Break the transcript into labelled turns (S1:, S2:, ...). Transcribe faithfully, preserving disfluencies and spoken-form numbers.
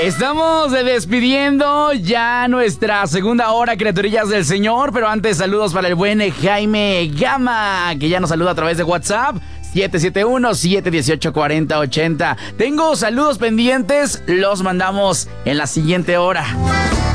S1: Estamos despidiendo ya nuestra segunda hora, criaturillas del Señor. Pero antes, saludos para el buen Jaime Gama, que ya nos saluda a través de WhatsApp. siete siete uno, siete uno ocho, cuatro cero ocho cero. Tengo saludos pendientes, los mandamos en la siguiente hora.